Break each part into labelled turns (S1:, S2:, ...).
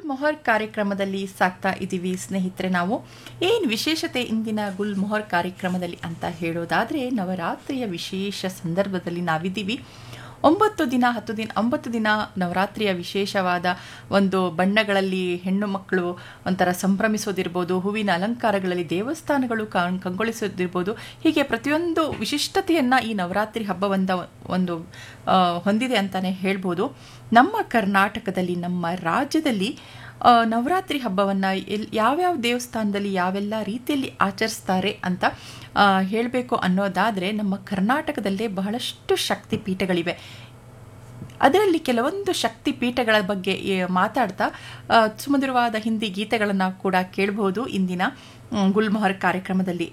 S1: ಮೊಹರ್ ಕಾರ್ಯಕ್ರಮದಲ್ಲಿ ಸಾಕ್ತಾ ಇದ್ದೀವಿ ಸ್ನೇಹಿತರೆ. ನಾವು ಏನು ವಿಶೇಷತೆ ಇಂದಿನ ಗುಲ್ ಮೊಹರ್ ಕಾರ್ಯಕ್ರಮದಲ್ಲಿ ಅಂತ ಹೇಳೋದಾದರೆ, ನವರಾತ್ರಿಯ ವಿಶೇಷ ಸಂದರ್ಭದಲ್ಲಿ ನಾವಿದ್ದೀವಿ. 9 ದಿನ ನವರಾತ್ರಿಯ ವಿಶೇಷವಾದ ಒಂದು ಬಣ್ಣಗಳಲ್ಲಿ ಹೆಣ್ಣು ಮಕ್ಕಳು ಒಂಥರ ಸಂಭ್ರಮಿಸೋದಿರ್ಬೋದು, ಹೂವಿನ ಅಲಂಕಾರಗಳಲ್ಲಿ ದೇವಸ್ಥಾನಗಳು ಕಂಗೊಳಿಸೋದಿರ್ಬೋದು. ಹೀಗೆ ಪ್ರತಿಯೊಂದು ವಿಶಿಷ್ಟತೆಯನ್ನು ಈ ನವರಾತ್ರಿ ಒಂದು ಹೊಂದಿದೆ ಅಂತಲೇ ಹೇಳ್ಬೋದು. ನಮ್ಮ ಕರ್ನಾಟಕದಲ್ಲಿ, ನಮ್ಮ ರಾಜ್ಯದಲ್ಲಿ ನವರಾತ್ರಿ ಹಬ್ಬವನ್ನು ಯಾವ್ಯಾವ ದೇವಸ್ಥಾನದಲ್ಲಿ ಯಾವೆಲ್ಲ ರೀತಿಯಲ್ಲಿ ಆಚರಿಸ್ತಾರೆ ಅಂತ ಹೇಳಬೇಕು ಅನ್ನೋದಾದರೆ, ನಮ್ಮ ಕರ್ನಾಟಕದಲ್ಲೇ ಬಹಳಷ್ಟು ಶಕ್ತಿ ಪೀಠಗಳಿವೆ. ಅದರಲ್ಲಿ ಕೆಲವೊಂದು ಶಕ್ತಿ ಪೀಠಗಳ ಬಗ್ಗೆ ಮಾತಾಡ್ತಾ ಸುಮಧುರವಾದ ಹಿಂದಿ ಗೀತೆಗಳನ್ನು ಕೂಡ ಕೇಳಬಹುದು ಇಂದಿನ ಗುಲ್ಮೊಹರ್ ಕಾರ್ಯಕ್ರಮದಲ್ಲಿ.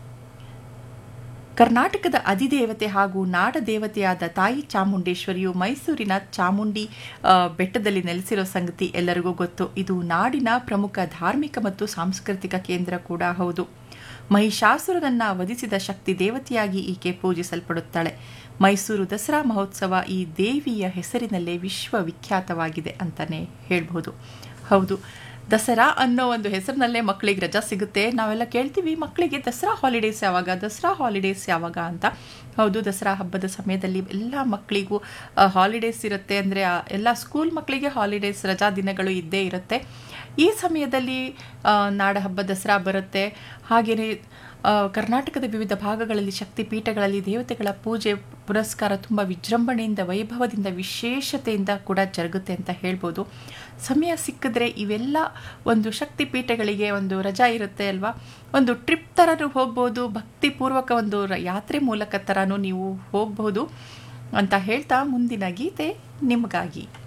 S1: ಕರ್ನಾಟಕದ ಅಧಿದೇವತೆ ಹಾಗೂ ನಾಡ ದೇವತೆಯಾದ ತಾಯಿ ಚಾಮುಂಡೇಶ್ವರಿಯು ಮೈಸೂರಿನ ಚಾಮುಂಡಿ ಬೆಟ್ಟದಲ್ಲಿ ನೆಲೆಸಿರೋ ಸಂಗತಿ ಎಲ್ಲರಿಗೂ ಗೊತ್ತು. ಇದು ನಾಡಿನ ಪ್ರಮುಖ ಧಾರ್ಮಿಕ ಮತ್ತು ಸಾಂಸ್ಕೃತಿಕ ಕೇಂದ್ರ ಕೂಡ ಹೌದು. ಮಹಿಷಾಸುರನನ್ನ ವಧಿಸಿದ ಶಕ್ತಿ ದೇವತೆಯಾಗಿ ಈಕೆ ಪೂಜಿಸಲ್ಪಡುತ್ತಾಳೆ. ಮೈಸೂರು ದಸರಾ ಮಹೋತ್ಸವ ಈ ದೇವಿಯ ಹೆಸರಿನಲ್ಲೇ ವಿಶ್ವವಿಖ್ಯಾತವಾಗಿದೆ ಅಂತಲೇ ಹೇಳ್ಬೋದು. ಹೌದು, ದಸರಾ ಅನ್ನೋ ಒಂದು ಹೆಸರಿನಲ್ಲೇ ಮಕ್ಕಳಿಗೆ ರಜಾ ಸಿಗುತ್ತೆ. ನಾವೆಲ್ಲ ಕೇಳ್ತೀವಿ, ಮಕ್ಕಳಿಗೆ ದಸರಾ ಹಾಲಿಡೇಸ್ ಯಾವಾಗ ಅಂತ. ಹೌದು, ದಸರಾ ಹಬ್ಬದ ಸಮಯದಲ್ಲಿ ಎಲ್ಲ ಮಕ್ಕಳಿಗೂ ಹಾಲಿಡೇಸ್ ಇರುತ್ತೆ. ಅಂದರೆ ಎಲ್ಲ ಸ್ಕೂಲ್ ಮಕ್ಕಳಿಗೆ ಹಾಲಿಡೇಸ್, ರಜಾ ದಿನಗಳು ಇದ್ದೇ ಇರುತ್ತೆ. ಈ ಸಮಯದಲ್ಲಿ ನಾಡ ಹಬ್ಬ ದಸರಾ ಬರುತ್ತೆ. ಹಾಗೆಯೇ ಕರ್ನಾಟಕದ ವಿವಿಧ ಭಾಗಗಳಲ್ಲಿ ಶಕ್ತಿ ಪೀಠಗಳಲ್ಲಿ ದೇವತೆಗಳ ಪೂಜೆ ಪುರಸ್ಕಾರ ತುಂಬ ವಿಜೃಂಭಣೆಯಿಂದ, ವೈಭವದಿಂದ, ವಿಶೇಷತೆಯಿಂದ ಕೂಡ ಜರುಗುತ್ತೆ ಅಂತ ಹೇಳ್ಬೋದು. ಸಮಯ ಸಿಕ್ಕಿದ್ರೆ ಇವೆಲ್ಲ ಒಂದು ಶಕ್ತಿ ಪೀಠಗಳಿಗೆ ಒಂದು ರಜಾ ಇರುತ್ತೆ ಅಲ್ವಾ, ಒಂದು ಟ್ರಿಪ್ ಥರನೂ ಹೋಗ್ಬೋದು, ಭಕ್ತಿಪೂರ್ವಕ ಒಂದು ಯಾತ್ರೆ ಮೂಲಕ ಥರನೂ ನೀವು ಹೋಗ್ಬೋದು ಅಂತ ಹೇಳ್ತಾ ಮುಂದಿನ ಗೀತೆ ನಿಮಗಾಗಿ.